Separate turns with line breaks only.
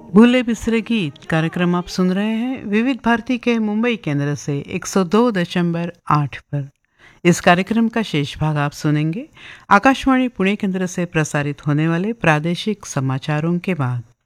भूले बिसरे गीत कार्यक्रम आप सुन रहे हैं विविध भारती के मुंबई केंद्र से 102.8 पर। इस कार्यक्रम का शेष भाग आप सुनेंगे आकाशवाणी पुणे केंद्र से प्रसारित होने वाले प्रादेशिक समाचारों के बाद।